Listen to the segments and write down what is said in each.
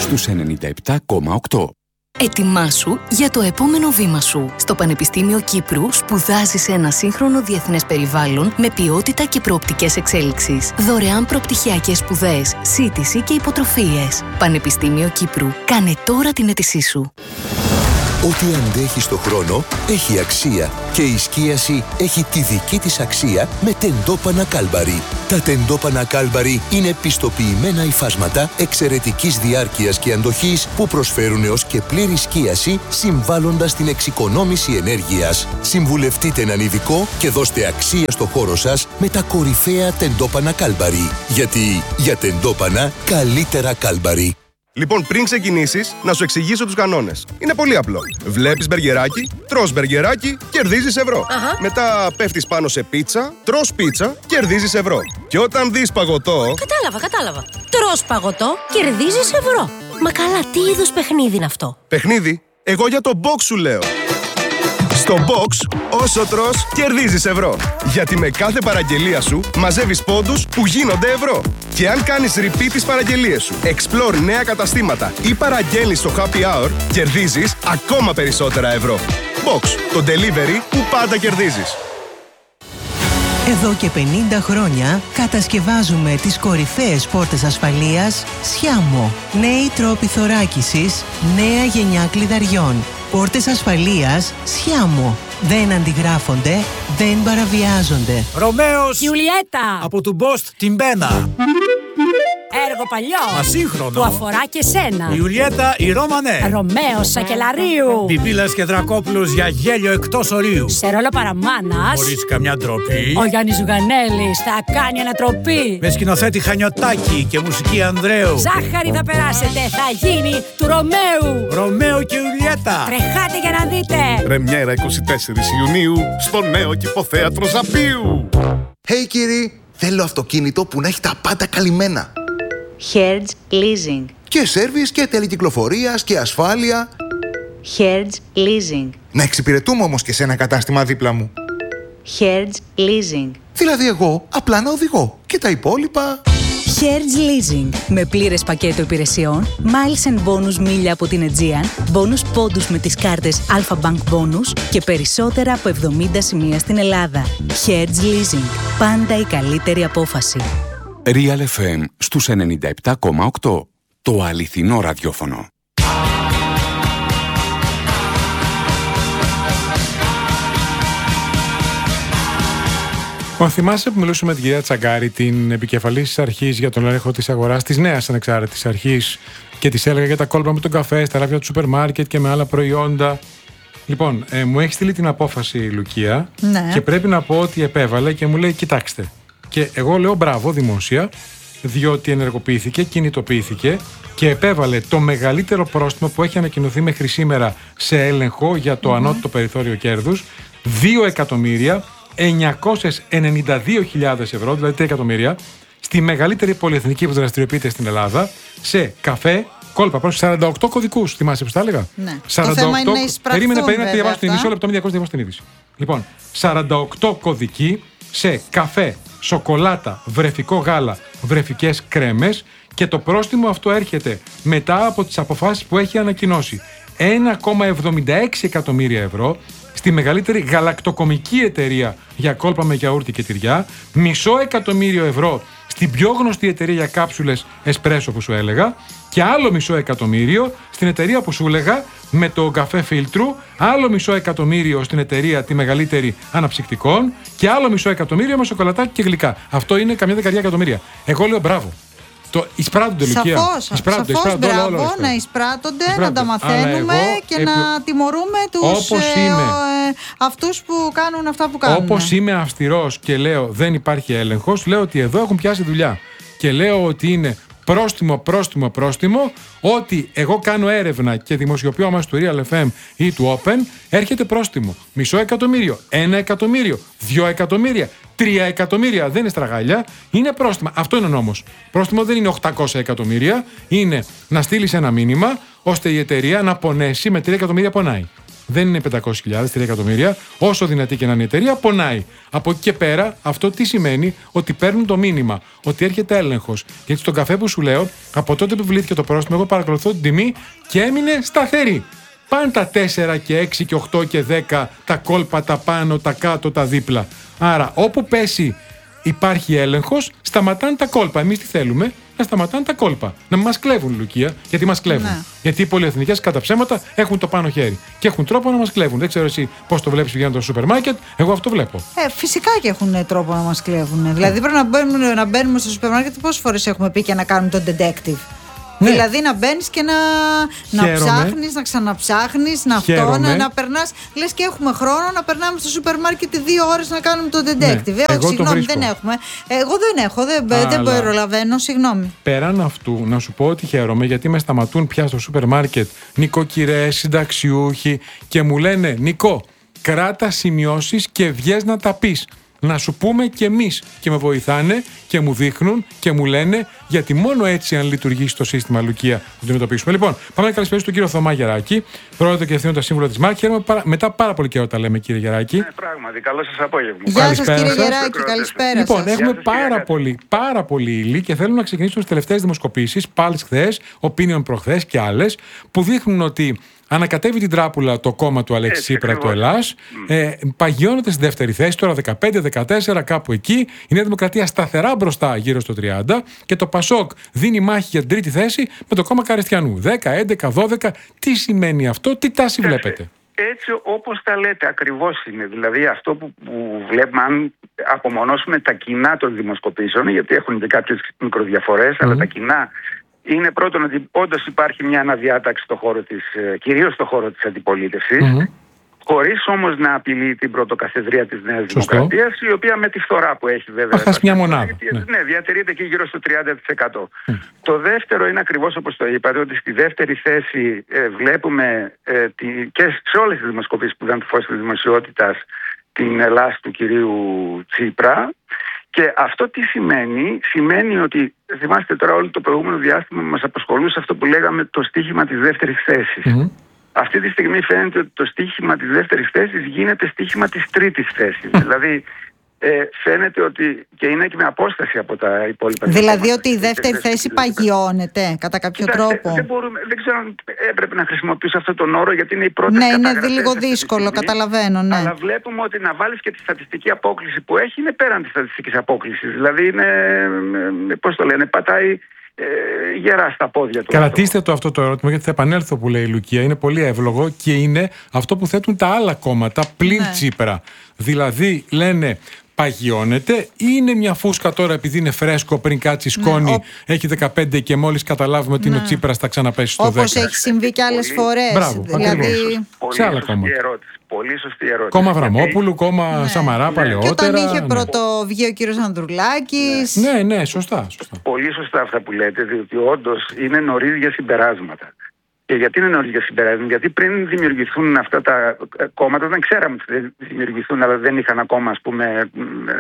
στους 97,8. Ετοιμάσου για το επόμενο βήμα σου. Στο Πανεπιστήμιο Κύπρου σπουδάζεις σε ένα σύγχρονο διεθνές περιβάλλον με ποιότητα και προοπτικές εξέλιξης. Δωρεάν προπτυχιακές σπουδές, σύντηση και υποτροφίες. Πανεπιστήμιο Κύπρου. Κάνε τώρα την αίτησή σου. Ό,τι αντέχει στο χρόνο έχει αξία και η σκίαση έχει τη δική της αξία με τεντόπανα Κάλμπαρι. Τα τεντόπανα Κάλμπαρι είναι πιστοποιημένα υφάσματα εξαιρετικής διάρκειας και αντοχής που προσφέρουν έως και πλήρη σκίαση συμβάλλοντας στην εξοικονόμηση ενέργειας. Συμβουλευτείτε έναν ειδικό και δώστε αξία στο χώρο σας με τα κορυφαία τεντόπανα Κάλμπαρι. Γιατί για τεντόπανα καλύτερα Κάλμπαρι. Λοιπόν, πριν ξεκινήσεις, να σου εξηγήσω τους κανόνες. Είναι πολύ απλό. Βλέπεις μπεργκεράκι, τρως μπεργκεράκι, κερδίζεις ευρώ. Μετά πέφτεις πάνω σε πίτσα, τρως πίτσα, κερδίζεις ευρώ. Και όταν δεις παγωτό... Κατάλαβα. Τρως παγωτό, κερδίζεις ευρώ. Μα καλά, τι είδους παιχνίδι είναι αυτό? Παιχνίδι? Εγώ για το box σου λέω. Στο box, όσο τρως, κερδίζεις ευρώ. Γιατί με κάθε παραγγελία σου μαζεύεις πόντους που γίνονται ευρώ. Και αν κάνεις repeat τις παραγγελίες σου, explore νέα καταστήματα ή παραγγέλνεις στο happy hour, κερδίζεις ακόμα περισσότερα ευρώ. Box, το delivery που πάντα κερδίζεις. Εδώ και 50 χρόνια κατασκευάζουμε τις κορυφαίες πόρτες ασφαλείας Σιάμο. Νέοι τρόποι θωράκισης, νέα γενιά κλειδαριών. Πόρτες ασφαλείας Σιάμο. Δεν αντιγράφονται, δεν παραβιάζονται. Ρωμαίος Γιουλιέτα από του Μπόστ την Μπένα. Έργο παλιό Ασύγχρονο που αφορά και σένα. Η Ιουλιέτα η Ρώμανε. Ρωμαίος Σακελαρίου. Πιπίλας και Δρακόπουλος για γέλιο εκτός ορίου. Σε ρόλο παραμάνας Χωρίς καμιά ντροπή. ο Γιάννης Ζουγανέλης θα κάνει ανατροπή. Με σκηνοθέτη Χανιωτάκη και μουσική Ανδρέου. Ζάχαρη θα περάσετε, θα γίνει του Ρωμαίου. Ρωμαίο και Ιουλιέτα. Τρεχάτε για να δείτε. Πρεμιέρα 24 Ιουνίου στο νέο Κηποθέατρο Ζαπίου. Hey κύριοι, θέλω αυτοκίνητο που να έχει τα πάντα καλυμμένα. Hertz Leasing. Και σέρβις και τελεκυκλοφορίας και ασφάλεια. Hertz Leasing. Να εξυπηρετούμε όμως και σε ένα κατάστημα δίπλα μου. Hertz Leasing. Δηλαδή εγώ απλά να οδηγώ και τα υπόλοιπα... Hertz Leasing. Με πλήρες πακέτο υπηρεσιών, miles and bonus μίλια από την Aegean, bonus πόντους με τις κάρτες Alpha Bank Bonus και περισσότερα από 70 σημεία στην Ελλάδα. Hertz Leasing. Πάντα η καλύτερη απόφαση. Real FM στους 97,8. Το αληθινό ραδιόφωνο. Θυμάσαι που μιλούσαμε με την κυρία Τσαγκάρη, την επικεφαλής της αρχής για τον έλεγχο της αγοράς, της νέας ανεξάρτητης αρχής, και της έλεγα για τα κόλπα με τον καφέ, στα ράφια του σούπερ μάρκετ και με άλλα προϊόντα. Λοιπόν, μου έχει στείλει την απόφαση η Λουκία, ναι, και πρέπει να πω ότι επέβαλε και μου λέει: κοιτάξτε. Και εγώ λέω μπράβο δημόσια, διότι ενεργοποιήθηκε, κινητοποιήθηκε και επέβαλε το μεγαλύτερο πρόστιμο που έχει ανακοινωθεί μέχρι σήμερα σε έλεγχο για το ανώτατο περιθώριο κέρδους, 2.992.000 ευρώ, δηλαδή 3 εκατομμύρια, στη μεγαλύτερη πολυεθνική που δραστηριοποιείται στην Ελλάδα, σε καφέ, κόλπα, προς 48 κωδικούς. Θυμάσαι που τα έλεγα? Ναι. 48... Το θέμα είναι να εισπραχθούν, Περίμενε, διαβάσω την μισό λεπτό, μην διακόψω την είδηση. Λοιπόν, 48 κωδικοί σε καφέ, σοκολάτα, βρεφικό γάλα, βρεφικές κρέμες, και το πρόστιμο αυτό έρχεται μετά από τις αποφάσεις που έχει ανακοινώσει. 1,76 εκατομμύρια ευρώ στη μεγαλύτερη γαλακτοκομική εταιρεία για κόλπα με γιαούρτι και τυριά, 500.000 ευρώ στην πιο γνωστή εταιρεία για κάψουλες εσπρέσο που σου έλεγα, και άλλο 500.000 στην εταιρεία που σου έλεγα με το καφέ φίλτρου, άλλο 500.000 στην εταιρεία τη μεγαλύτερη αναψυκτικών και άλλο 500.000 με σοκολατάκι και γλυκά. Αυτό είναι καμιά δεκαριά εκατομμύρια. Εγώ λέω μπράβο. Εισπράττονται, Λουκία. Σαφώς, μπράβο, να εισπράττονται, να τα μαθαίνουμε και να τιμωρούμε αυτούς που κάνουν αυτά που κάνουν. Όπως είμαι αυστηρός και λέω δεν υπάρχει έλεγχος, λέω ότι εδώ έχουν πιάσει δουλειά. Και λέω ότι είναι πρόστιμο, ότι εγώ κάνω έρευνα και δημοσιοποιώ άμα του Real FM ή του Open, έρχεται πρόστιμο. 500.000, 1 εκατομμύριο, 2 εκατομμύρια, 3 εκατομμύρια. Δεν είναι στραγάλια, είναι πρόστιμα. Αυτό είναι ο νόμος. Πρόστιμο δεν είναι 800 εκατομμύρια, είναι να στείλεις ένα μήνυμα ώστε η εταιρεία να πονέσει με 3 εκατομμύρια πονάει. δεν είναι 500.000, 3 εκατομμύρια. Όσο δυνατή και να είναι η εταιρεία, πονάει. Από εκεί και πέρα, αυτό τι σημαίνει? Ότι παίρνουν το μήνυμα ότι έρχεται έλεγχος. Γιατί στον καφέ που σου λέω, από τότε που επιβλήθηκε το πρόστιμο, εγώ παρακολουθώ την τιμή και έμεινε σταθερή. Πάνε τα 4 και 6 και 8 και 10, τα κόλπα, τα πάνω, τα κάτω, τα δίπλα. Άρα, όπου πέσει υπάρχει έλεγχος, σταματάνε τα κόλπα. Εμείς τι θέλουμε? Να σταματάνε τα κόλπα. Να μας κλέβουν, Λουκία. Γιατί μας κλέβουν. Ναι. Γιατί οι πολυεθνικές κατά ψέματα έχουν το πάνω χέρι. Και έχουν τρόπο να μας κλέβουν. Δεν ξέρω εσύ πώς το βλέπεις πηγαίνοντας στο σούπερ μάρκετ. Εγώ αυτό βλέπω. Φυσικά και έχουν τρόπο να μας κλέβουν. Δηλαδή πρέπει να μπαίνουμε στο σούπερ μάρκετ. Πόσες φορές έχουμε πει και να κάνουμε τον detective? Ναι. Δηλαδή να μπαίνεις και να ψάχνεις, να ξαναψάχνεις, να περνάς. Λες και έχουμε χρόνο να περνάμε στο σούπερ μάρκετ 2 ώρες να κάνουμε το detective. Ναι. Συγγνώμη, δεν έχουμε. Εγώ δεν έχω, δεν προλαβαίνω, συγγνώμη. Πέραν αυτού, να σου πω ότι χαίρομαι γιατί με σταματούν πια στο σούπερ μάρκετ νοικοκυρές, συνταξιούχοι και μου λένε Νικό, κράτα σημειώσεις και βγες να τα πεις. Να σου πούμε κι εμείς. Και με βοηθάνε και μου δείχνουν και μου λένε, γιατί μόνο έτσι, αν λειτουργήσει το σύστημα, Λουκία, θα το αντιμετωπίσουμε. Λοιπόν, πάμε να καλησπέρισουμε τον κύριο Θωμά Γεράκη, πρόεδρο και ευθύνοντα σύμβουλο της ΜΑΚ. Μετά πάρα πολύ καιρό τα λέμε, κύριε Γεράκη. Ναι, πράγματι. Καλό σας απόγευμα. Γεια σας, κύριε Γεράκη, καλησπέρα. Λοιπόν, έχουμε πάρα πολύ ύλη και θέλουμε να ξεκινήσουμε τις τελευταίες δημοσκοπήσεις, πάλι χθες, Opinion προχθές και άλλες, που δείχνουν ότι ανακατεύει την τράπουλα το κόμμα του Αλέξη Τσίπρα, το Ελλάς. Παγιώνεται στη δεύτερη θέση, τώρα 15-14, κάπου εκεί. Η Νέα Δημοκρατία σταθερά μπροστά, γύρω στο 30. Και το Πασόκ δίνει μάχη για την τρίτη θέση με το κόμμα Καριστιανού. 10, 11, 12. Τι σημαίνει αυτό, τι τάση βλέπετε? Έτσι όπως τα λέτε ακριβώς είναι. Δηλαδή αυτό που βλέπουμε, αν απομονώσουμε τα κοινά των δημοσκοπήσεων, γιατί έχουν και κάποιες μικροδιαφορές, αλλά τα κοινά είναι πρώτον ότι όντως υπάρχει μια αναδιάταξη κυρίως στο χώρο της αντιπολίτευσης, χωρίς όμως να απειλεί την πρωτοκαθεδρία της Νέας Δημοκρατίας, η οποία με τη φθορά που έχει βέβαια. Μια μονάδα. Ναι, διατηρείται εκεί γύρω στο 30%. Το δεύτερο είναι ακριβώς όπως το είπατε, ότι στη δεύτερη θέση βλέπουμε και σε όλες τις δημοσκοπήσεις που ήταν το φως της δημοσιότητας την Ελλάς του κυρίου Τσίπρα. Και αυτό τι σημαίνει? Σημαίνει ότι, θυμάστε τώρα, όλο το προηγούμενο διάστημα μας απασχολούσε αυτό που λέγαμε το στίχημα της δεύτερης θέσης. Αυτή τη στιγμή φαίνεται ότι το στίχημα της δεύτερης θέσης γίνεται στίχημα της τρίτης θέσης. Δηλαδή φαίνεται ότι και είναι και με απόσταση από τα υπόλοιπα. Δηλαδή ότι η δεύτερη θέση παγιώνεται κατά κάποιο τρόπο. Δεν ξέρω αν έπρεπε να χρησιμοποιήσω αυτόν τον όρο, γιατί είναι η πρώτη. Ναι, είναι λίγο δύσκολο, καταλαβαίνω. Ναι. Αλλά βλέπουμε ότι να βάλεις και τη στατιστική απόκλιση που έχει είναι πέραν της στατιστικής απόκλισης. Δηλαδή είναι, πώς το λένε, πατάει γερά στα πόδια του. Κρατήστε το αυτό το ερώτημα, γιατί θα επανέλθω που λέει η Λουκία. Είναι πολύ εύλογο και είναι αυτό που θέτουν τα άλλα κόμματα πλην Τσίπρα. Δηλαδή λένε παγιώνεται ή είναι μια φούσκα τώρα επειδή είναι φρέσκο, πριν κάτσει σκόνη, έχει 15 και μόλις καταλάβουμε ότι είναι ο Τσίπρας θα ξαναπέσει στο 10. Όπως έχει συμβεί και άλλες φορές. Μπράβο, δηλαδή... σε άλλα κόμματα. Πολύ σωστή ερώτηση. Κόμμα Αβραμόπουλου, κόμμα Σαμαρά παλαιότερα. Και όταν είχε πρώτο βγει ο κύριος Ανδρουλάκης. Ναι, σωστά. Πολύ σωστά αυτά που λέτε, διότι όντως είναι νωρίς για συμπεράσματα. Και γιατί είναι νωρίς για συμπεράσματα? Γιατί πριν δημιουργηθούν αυτά τα κόμματα, δεν ξέραμε ότι θα δημιουργηθούν, αλλά δεν είχαν ακόμα, ας πούμε,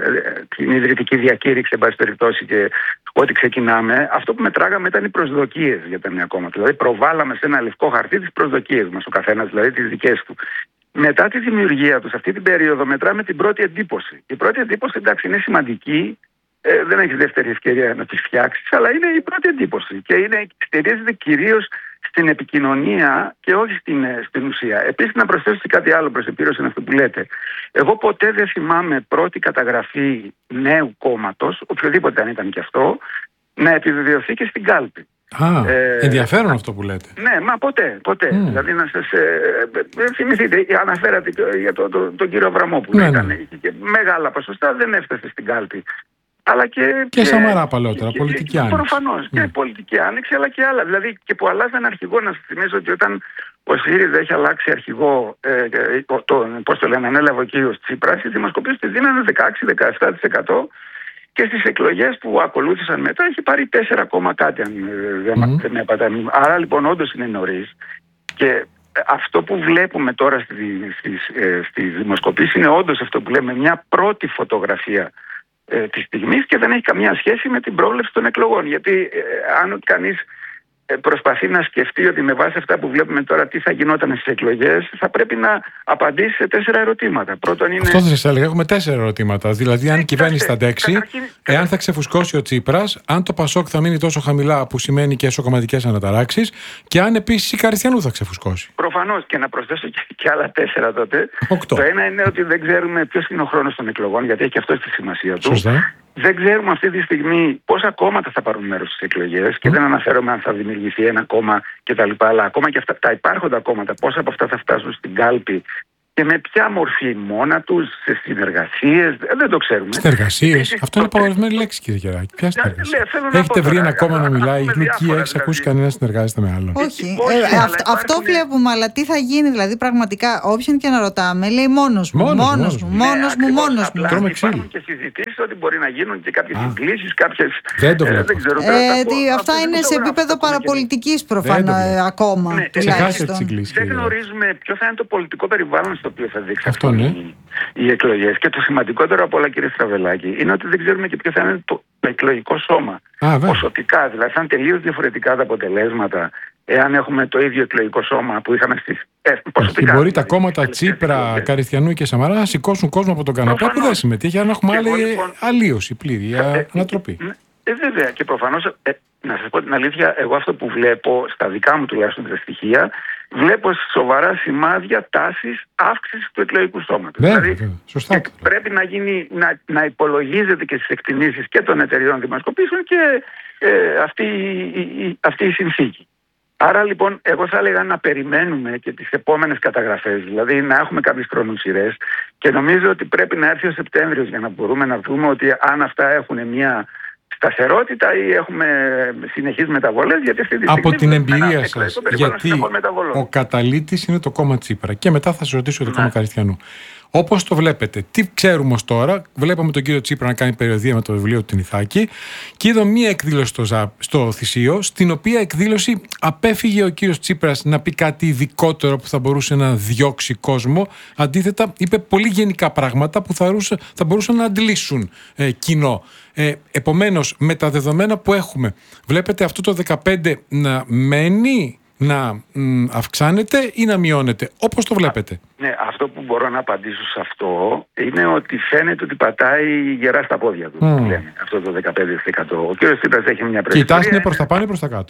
την ιδρυτική διακήρυξη, εν πάση περιπτώσει, και ό,τι ξεκινάμε. Αυτό που μετράγαμε ήταν οι προσδοκίες για τα νέα κόμματα. Δηλαδή, προβάλαμε σε ένα λευκό χαρτί τις προσδοκίες μας, ο καθένας, δηλαδή τις δικές του. Μετά τη δημιουργία τους, αυτή την περίοδο, μετράμε την πρώτη εντύπωση. Η πρώτη εντύπωση, εντάξει, είναι σημαντική. Δεν έχεις δεύτερη ευκαιρία να τη φτιάξεις, αλλά είναι η πρώτη εντύπωση. Και στηρίζεται κυρίως στην επικοινωνία και όχι στην ουσία. Επίσης, να προσθέσω και κάτι άλλο προς επίρρωση αυτό που λέτε. Εγώ ποτέ δεν θυμάμαι πρώτη καταγραφή νέου κόμματος, οποιοδήποτε αν ήταν και αυτό, να επιβεβαιωθεί και στην κάλπη. Ενδιαφέρον αυτό που λέτε. Ναι, μα ποτέ. Δηλαδή να σας θυμηθείτε, αναφέρατε για τον κύριο Αβραμόπουλο. Είχε και μεγάλα ποσοστά, δεν έφτασε στην κάλπη. Αλλά και Σαμαρά παλαιότερα, πολιτική άνοιξη. Προφανώς, και πολιτική άνοιξη, αλλά και άλλα. Δηλαδή και που αλλάζαν αρχηγό. Να σας θυμίσω ότι όταν ο ΣΥΡΙΖΑ έχει αλλάξει αρχηγό, πώς το λένε, ανέλαβε ο κύριος Τσίπρας, οι δημοσκοπήσεις της δίνανε 16-17%. Και στις εκλογές που ακολούθησαν μετά έχει πάρει 4, κάτι, αν δεν με έπατα. Άρα λοιπόν όντως είναι νωρίς. Και αυτό που βλέπουμε τώρα στις δημοσκοπήσεις είναι όντως αυτό που λέμε, μια πρώτη φωτογραφία της στιγμής, και δεν έχει καμία σχέση με την πρόβλεψη των εκλογών. Γιατί αν κανείς προσπαθεί να σκεφτεί ότι με βάση αυτά που βλέπουμε τώρα τι θα γινόταν στις εκλογές, θα πρέπει να απαντήσει σε 4 ερωτήματα. Πρώτον είναι... Αυτό θα σας έλεγα, έχουμε 4 ερωτήματα. Δηλαδή, αν η κυβέρνηση θα αντέξει, εάν θα ξεφουσκώσει ο Τσίπρας, αν το Πασόκ θα μείνει τόσο χαμηλά που σημαίνει και εσωκομματικές αναταράξεις, και αν επίσης η Καριστιανού θα ξεφουσκώσει. Προφανώς, και να προσθέσω και άλλα 4 τότε. 8. Το ένα είναι ότι δεν ξέρουμε ποιος είναι ο χρόνος των εκλογών, γιατί έχει και αυτό τη σημασία του. Σωστά. Δεν ξέρουμε αυτή τη στιγμή πόσα κόμματα θα πάρουν μέρος στις εκλογές και δεν αναφέρομαι αν θα δημιουργηθεί ένα κόμμα κτλ. Αλλά ακόμα και αυτά τα υπάρχοντα κόμματα, πόσα από αυτά θα φτάσουν στην κάλπη και με ποια μορφή, μόνα τους, σε συνεργασίες, δεν το ξέρουμε. Συνεργασίες. Αυτό είναι απαγορευμένη λέξη, κύριε Γεράκη. Ποια συνεργασία? Έχετε βρει ένα κόμμα να μιλάει γλυκή, έχεις ακούσει κανένα συνεργάζεται με άλλον? Όχι. Αυτό βλέπουμε, αλλά τι θα γίνει, δηλαδή πραγματικά, όποιον και να ρωτάμε, λέει μόνος μου. Μόνος μου. Υπάρχουν και συζητήσεις ότι μπορεί να γίνουν και κάποιες συγκλήσεις, κάποιες. Δεν το βλέπω. Αυτά είναι σε επίπεδο παραπολιτικής προφανώς ακόμα. Δεν γνωρίζουμε ποιο θα είναι το πολιτικό περιβάλλον στο οποίο θα δείξει οι εκλογές. Και το σημαντικότερο από όλα, κύριε Στραβελάκη, είναι ότι δεν ξέρουμε και ποιο θα είναι το εκλογικό σώμα. Ποσοτικά, δηλαδή θα είναι τελείως διαφορετικά τα αποτελέσματα εάν έχουμε το ίδιο εκλογικό σώμα που είχαμε στις ποσοτικά. Μπορεί τα κόμματα Τσίπρα, Καριστιανού και Σαμαρά να σηκώσουν κόσμο από τον καναπέ που δεν συμμετείχε, αν έχουμε άλλη αλλίωση πλήρη, ανατροπή. Βέβαια, και προφανώς, να σας πω την αλήθεια, εγώ αυτό που βλέπω στα δικά μου τουλάχιστον τα στοιχεία, βλέπω σοβαρά σημάδια τάσης αύξησης του εκλογικού σώματος. Δηλαδή, σωστά. Πρέπει να γίνει, να υπολογίζεται και στις εκτιμήσεις και των εταιριών δημοσκοπήσεων και αυτή η συνθήκη. Άρα λοιπόν, εγώ θα έλεγα να περιμένουμε και τις επόμενες καταγραφές, δηλαδή να έχουμε κάποιες χρονοσυρές, και νομίζω ότι πρέπει να έρθει ο Σεπτέμβριος για να μπορούμε να δούμε ότι αν αυτά έχουν μια σταθερότητα ή έχουμε συνεχείς μεταβολές. Γιατί αυτή τη στιγμή από την εμπειρία σας, γιατί ο καταλύτης είναι το κόμμα Τσίπρα, και μετά θα σας ρωτήσω το κόμμα Καριστιανού. Όπως το βλέπετε, τι ξέρουμε ως τώρα? Βλέπαμε τον κύριο Τσίπρα να κάνει περιοδεία με το βιβλίο του την Ιθάκη, και είδα μία εκδήλωση στο Θησίο, στην οποία εκδήλωση απέφυγε ο κύριος Τσίπρας να πει κάτι ειδικότερο που θα μπορούσε να διώξει κόσμο. Αντίθετα, είπε πολύ γενικά πράγματα που θα μπορούσαν να αντλήσουν κοινό. Επομένως, με τα δεδομένα που έχουμε, βλέπετε αυτό το 15 να μένει, να αυξάνεται ή να μειώνεται? Όπως το βλέπετε. Ναι, αυτό που μπορώ να απαντήσω σε αυτό είναι ότι φαίνεται ότι πατάει γερά στα πόδια του. Λέμε, αυτό το 15%. Ο κ. Τσίπρας έχει μια και η τάση είναι προς τα πάνω ή προς τα κάτω?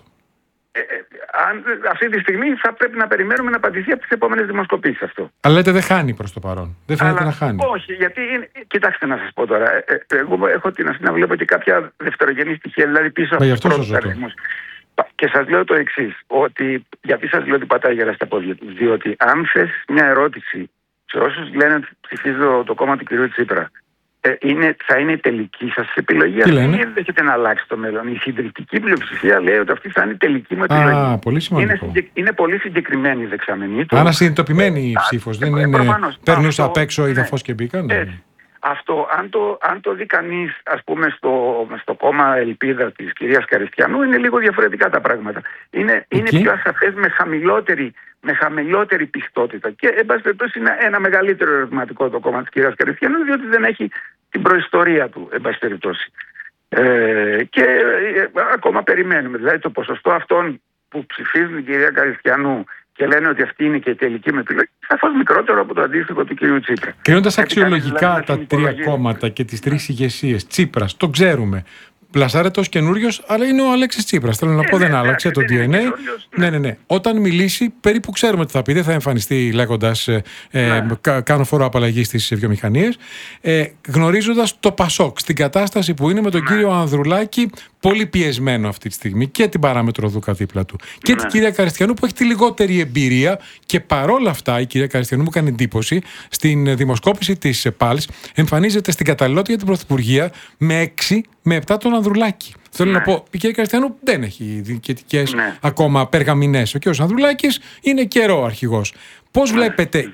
Αυτή τη στιγμή θα πρέπει να περιμένουμε να απαντηθεί από τις επόμενες δημοσκοπήσεις αυτό. Αλλά λέτε δεν χάνει προς το παρόν. Δεν φαίνεται να χάνει. Όχι, γιατί κοιτάξτε να σας πω τώρα. Εγώ έχω την αυτή να βλέπω και κάποια δευτερογενή στοιχεία, δηλαδή πίσω από τους πρώτους αριθμούς. Και σας λέω το εξής, ότι γιατί σας λέω ότι πατάει γερά στα πόδια του? Διότι αν θέσεις μια ερώτηση σε όσους λένε ότι ψηφίζω το κόμμα του κ. Τσίπρα, θα είναι η τελική σας επιλογή? Αυτή δεν έχετε να αλλάξει το μέλλον. Η συντριπτική πλειοψηφία λέει ότι αυτή θα είναι η τελική μου επιλογή. Πολύ σημαντικό. Είναι πολύ συγκεκριμένη η δεξαμενή του. Ανασυνειδητοποιημένη η ψήφος. Δεν είναι παίρνουσα απ' έξω, είδα φως και μπήκα. Αυτό, αν το δει κανείς, ας πούμε, στο κόμμα Ελπίδα της κυρίας Καριστιανού, είναι λίγο διαφορετικά τα πράγματα. Είναι πιο ασαφές, με χαμηλότερη πιστότητα. Και, εν πάση περιπτώσει, είναι ένα μεγαλύτερο ερωτηματικό το κόμμα της κυρίας Καριστιανού, διότι δεν έχει την προϊστορία του, εν πάση περιπτώσει. Και ακόμα περιμένουμε. Δηλαδή, το ποσοστό αυτών που ψηφίζουν την κυρία Καριστιανού και λένε ότι αυτή είναι και η τελική μου επιλογή, σαφώς μικρότερο από το αντίστοιχο του κ. Τσίπρα. Κρίνοντας αξιολογικά τα τρία κόμματα και τις τρεις ηγεσίες, Τσίπρας, το ξέρουμε, πλασάρεται ως καινούριος, αλλά είναι ο Αλέξης Τσίπρας. Θέλω να πω, δεν άλλαξε το DNA. Ναι. Όταν μιλήσει, περίπου ξέρουμε τι θα πει. Δεν θα εμφανιστεί λέγοντας κάνω φόρο απαλλαγή στις βιομηχανίες. Γνωρίζοντας το Πασόκ στην κατάσταση που είναι με τον κύριο Ανδρουλάκη, πολύ πιεσμένο αυτή τη στιγμή, και την παράμετρο Δούκα δίπλα του, και την κυρία Καριστιανού που έχει τη λιγότερη εμπειρία. Και παρόλα αυτά, η κυρία Καριστιανού μου κάνει εντύπωση, στην δημοσκόπηση της ΠΑΛΣ εμφανίζεται στην καταλληλότητα για την Πρωθυπουργία με 6 με 7 τον Ανδρουλάκη. Θέλω να πω, η κυρία Καριστιανού δεν έχει διοικητικές ακόμα περγαμηνές. Ο κύριος Ανδρουλάκης είναι καιρό αρχηγός. Πώς βλέπετε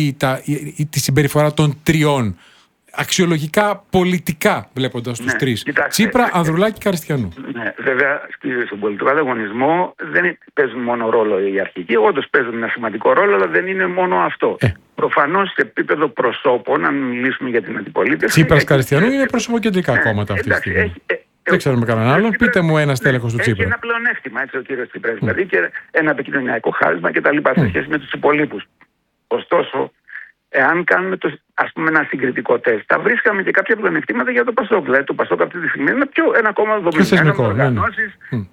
τη συμπεριφορά των τριών, αξιολογικά, πολιτικά, βλέποντας τους τρεις? Τσίπρα, Ανδρουλάκη, Καριστιανού. Ναι, βέβαια, στον πολιτικό ανταγωνισμό δεν παίζουν μόνο ρόλο οι αρχηγοί. Όντως παίζουν ένα σημαντικό ρόλο, αλλά δεν είναι μόνο αυτό. Προφανώς σε επίπεδο προσώπων, αν μιλήσουμε για την αντιπολίτευση. Τσίπρας, Καριστιανού είναι προσωποκεντρικά κόμματα αυτή τη στιγμή. Δεν ξέρουμε κανέναν άλλον. Πείτε μου ένα στέλεχος του Τσίπρα. Έχει ένα πλεονέκτημα, έτσι, ο κύριος Τσίπρας. Δηλαδή και ένα επικοινωνιακό χάρισμα κτλ. Σε σχέση με τους υπολείπους. Ωστόσο, εάν κάνουμε ας πούμε ένα συγκριτικό τεστ, θα βρίσκαμε και κάποια πλεονεκτήματα για το ΠΑΣΟΚ. Δηλαδή το ΠΑΣΟΚ αυτή τη στιγμή είναι ένα κόμμα δομημένο με οργανώσεις,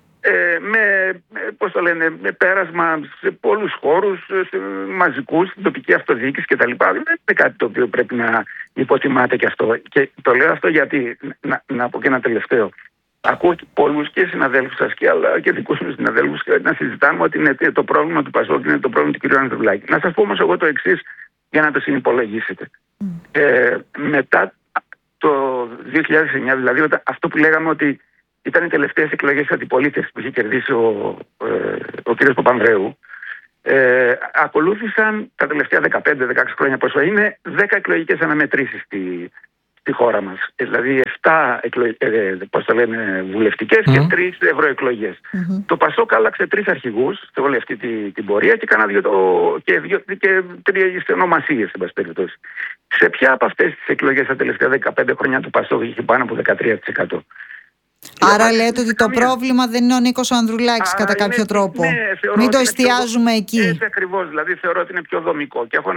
με πέρασμα σε πολλούς χώρους, μαζικούς, στην τοπική αυτοδιοίκηση κτλ. Δεν είναι κάτι το οποίο πρέπει να υποτιμάται και αυτό. Και το λέω αυτό γιατί, να πω και ένα τελευταίο. Ακούω πολλούς και συναδέλφους σας αλλά και δικούς μου συναδέλφους να συζητάμε ότι είναι το πρόβλημα του ΠΑΣΟΚ, είναι το πρόβλημα του κ. Ανδρουλάκη. Να σας πω όμως εγώ το εξής για να το συνυπολογίσετε. Μετά το 2009, δηλαδή αυτό που λέγαμε ότι ήταν οι τελευταίες εκλογές αντιπολίτευσης που είχε κερδίσει ο κ. Παπανδρέου, ακολούθησαν τα τελευταία 15-16 χρόνια πόσο είναι 10 εκλογικές αναμετρήσεις στη χώρα μας. Δηλαδή 7 βουλευτικές και 3 ευρωεκλογές. Το ΠΑΣΟΚ άλλαξε 3 αρχηγούς σε όλη αυτή την πορεία και κάνα 3 ονομασίες, εν πάση περιπτώσει. Σε ποια από αυτές τις εκλογές τα τελευταία 15 χρόνια του ΠΑΣΟΚ είχε πάνω από 13%? Άρα λέτε ότι το πρόβλημα δεν είναι ο Νίκος Ανδρουλάκης κατά κάποιο τρόπο. Ναι, μην το εστιάζουμε εκεί. Έτσι ακριβώς. Δηλαδή θεωρώ ότι είναι πιο δομικό. Και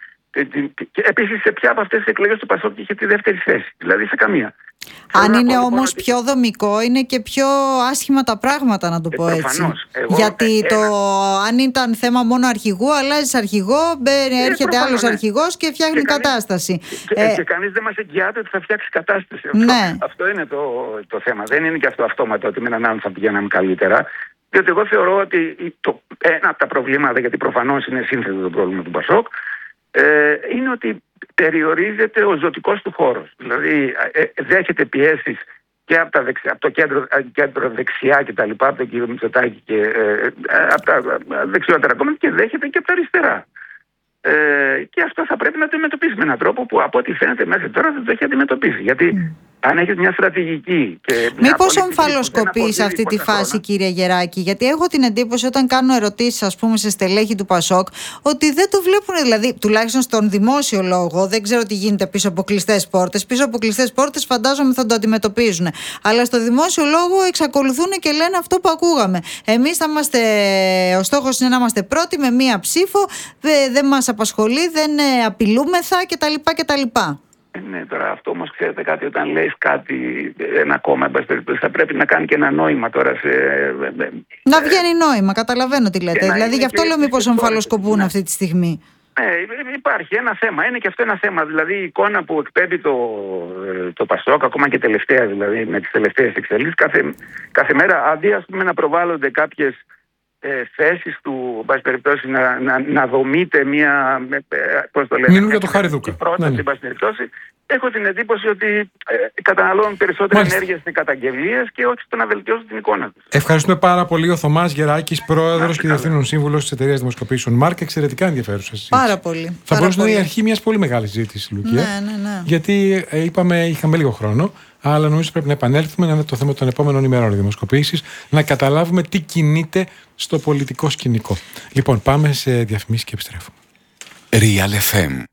επίσης σε ποια από αυτές τις εκλογές του ΠΑΣΟΚ είχε τη δεύτερη θέση? Δηλαδή σε καμία. Αν είναι όμως πιο δομικό, είναι και πιο άσχημα τα πράγματα, να το πω έτσι. Γιατί αν ήταν θέμα μόνο αρχηγού, αλλάζεις αρχηγό, έρχεται άλλος αρχηγός και φτιάχνει κατάσταση. Και κανείς δεν μας εγγυάται ότι θα φτιάξει κατάσταση. Ναι. Αυτό είναι το θέμα. Δεν είναι και αυτό αυτόματο ότι με έναν άνθρωπο θα πηγαίναμε καλύτερα. Διότι εγώ θεωρώ ότι ένα από τα προβλήματα, γιατί προφανώς είναι σύνθετο το πρόβλημα του ΠΑΣΟΚ, είναι ότι περιορίζεται ο ζωτικός του χώρος. Δηλαδή δέχεται πιέσεις και από το κέντρο δεξιά και τα λοιπά, από τον κύριο Μητσοτάκη και από τα δεξιότερα κόμματα, και δέχεται και από τα αριστερά. Και αυτό θα πρέπει να το αντιμετωπίσει με έναν τρόπο που από ό,τι φαίνεται μέχρι τώρα δεν το έχει αντιμετωπίσει. Γιατί αν έχεις μια στρατηγική. Μήπως ομφαλοσκοπεί σε αυτή τη φάση, κύριε Γεράκη? Γιατί έχω την εντύπωση όταν κάνω ερωτήσεις, ας πούμε, σε στελέχη του ΠΑΣΟΚ, ότι δεν το βλέπουν, δηλαδή τουλάχιστον στον δημόσιο λόγο. Δεν ξέρω τι γίνεται πίσω από κλειστές πόρτες. Πίσω από κλειστές πόρτες φαντάζομαι θα το αντιμετωπίζουν. Αλλά στο δημόσιο λόγο εξακολουθούν και λένε αυτό που ακούγαμε. Εμείς ο στόχος είναι να είμαστε πρώτοι με μία ψήφο, δεν μας απασχολεί, δεν απειλούμεθα κτλ. Ναι, τώρα αυτό όμως ξέρετε κάτι, όταν λέει κάτι, ένα κόμμα, θα πρέπει να κάνει και ένα νόημα τώρα. Να βγαίνει νόημα, καταλαβαίνω τι λέτε. Δηλαδή γι' αυτό λέω μήπως ομφαλοσκοπούν αυτή τη στιγμή. Υπάρχει ένα θέμα, είναι και αυτό ένα θέμα. Δηλαδή η εικόνα που εκπέμπει το ΠΑΣΟΚ, ακόμα και τελευταία, δηλαδή με τις τελευταίες εξελίξεις, κάθε μέρα, αντί ας πούμε να προβάλλονται κάποιες θέσεις του, εν πάση περιπτώσει, να δομείται μια, πώς το λένε, για το Χαριδούκα. Πρόταση, εν πάση περιπτώσει, έχω την εντύπωση ότι καταναλώνουν περισσότερη ενέργεια σε καταγγελίες και όχι στο να βελτιώσουν την εικόνα τους. Ευχαριστούμε πάρα πολύ. Ο Θωμάς Γεράκης, πρόεδρος και διευθύνων σύμβουλος της εταιρείας δημοσκοπήσεων Μάρκ. Εξαιρετικά ενδιαφέρουσα συζήτηση. Πάρα πολύ. Θα μπορούσε να είναι η αρχή μιας πολύ μεγάλης συζήτησης, Λουκία. Ναι. Γιατί είχαμε λίγο χρόνο. Αλλά νομίζω πρέπει να επανέλθουμε, να είναι το θέμα των επόμενων ημερών δημοσκοπήσεις, να καταλάβουμε τι κινείται στο πολιτικό σκηνικό. Λοιπόν, πάμε σε διαφημίσεις και επιστρέφουμε. Real FM.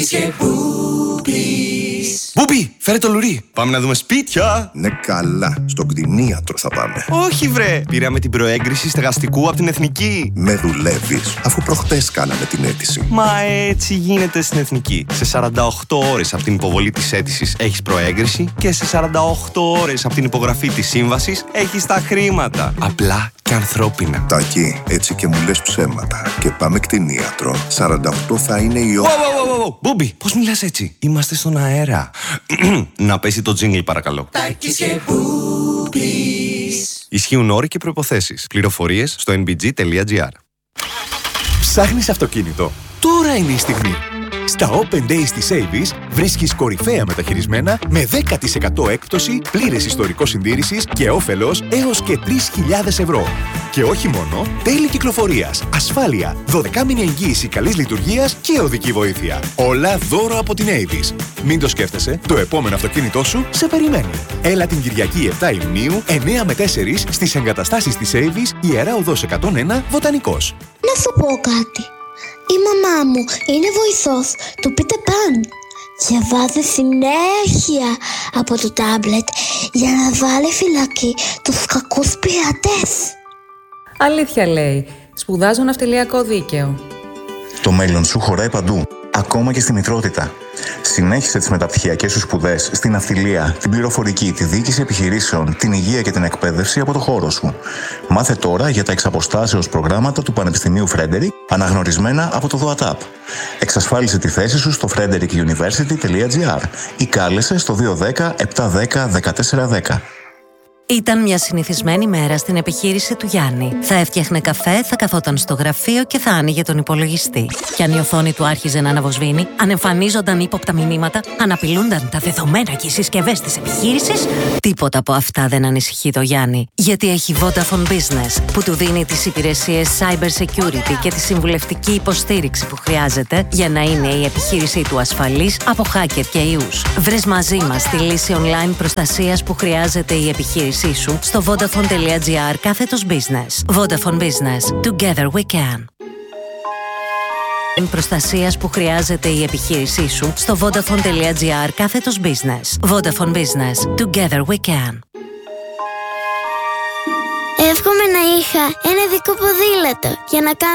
Μπούπι, φέρε το λουρί. Πάμε να δούμε σπίτια. Ναι, καλά. Στον κτηνίατρο θα πάμε. Όχι, βρε. Πήραμε την προέγκριση στεγαστικού από την Εθνική. Με δουλεύεις, αφού προχτές κάναμε την αίτηση. Μα έτσι γίνεται στην Εθνική. Σε 48 ώρες από την υποβολή της αίτησης έχεις προέγκριση και σε 48 ώρες από την υπογραφή της σύμβασης έχεις τα χρήματα. Απλά και ανθρώπινα. Τάκη, έτσι και μου λες ψέματα. Και πάμε κτηνίατρο. 48 θα είναι η ώρα. Μπούμπι, πώς μιλάς έτσι? Είμαστε στον αέρα. Να πέσει το τζίνγκλ, παρακαλώ. Τάκης και Μπούμπις. Ισχύουν όροι και προϋποθέσεις. Πληροφορίες στο nbg.gr. Ψάχνεις αυτοκίνητο? Τώρα είναι η στιγμή. Στα Open Days της Avis βρίσκεις κορυφαία μεταχειρισμένα με 10% έκπτωση, πλήρες ιστορικό συντήρησης και όφελος έως και 3.000 ευρώ. Και όχι μόνο, τέλη κυκλοφορίας, ασφάλεια, 12μηνη εγγύηση καλής λειτουργίας και οδική βοήθεια. Όλα δώρο από την Avis. Μην το σκέφτεσαι, το επόμενο αυτοκίνητό σου σε περιμένει. Έλα την Κυριακή 7 Ιουνίου, 9 με 4 στις εγκαταστάσεις της Avis, Ιερά Οδός 101, Βοτανικός. Να σου πω κάτι. Η μαμά μου είναι βοηθός του Peter Pan. Διαβάζει συνέχεια από το τάμπλετ για να βάλει φυλακή τους κακούς πειρατές. Αλήθεια λέει. Σπουδάζω ναυτιλιακό δίκαιο. Το μέλλον σου χωράει παντού, ακόμα και στη μητρότητα. Συνέχισε τις μεταπτυχιακές σου σπουδές στην ναυτιλία, την πληροφορική, τη διοίκηση επιχειρήσεων, την υγεία και την εκπαίδευση από το χώρο σου. Μάθε τώρα για τα εξαποστάσεως προγράμματα του Πανεπιστημίου Φρέντερικ, αναγνωρισμένα από το ΔΟΑΤΑΠ. Εξασφάλισε τη θέση σου στο frederickuniversity.gr ή κάλεσε στο 210 710 1410. Ήταν μια συνηθισμένη μέρα στην επιχείρηση του Γιάννη. Θα έφτιαχνε καφέ, θα καθόταν στο γραφείο και θα άνοιγε τον υπολογιστή. Κι αν η οθόνη του άρχιζε να αναβοσβήνει, αν εμφανίζονταν ύποπτα μηνύματα, αν απειλούνταν τα δεδομένα και οι συσκευές της επιχείρησης, τίποτα από αυτά δεν ανησυχεί το Γιάννη. Γιατί έχει Vodafone Business, που του δίνει τις υπηρεσίες cyber security και τη συμβουλευτική υποστήριξη που χρειάζεται για να είναι η επιχείρησή του ασφαλής από hacker και ιούς. Βρες μαζί μας τη λύση online προστασίας που χρειάζεται η επιχείρηση σου στο vodafone.gr/business. Vodafone Business. Together we can. Προστασίας που χρειάζεται η επιχείρησή σου στο vodafone.gr/business. Vodafone Business. Together we can. Εύχομαι να είχα ένα δικό ποδήλατο για να κάνω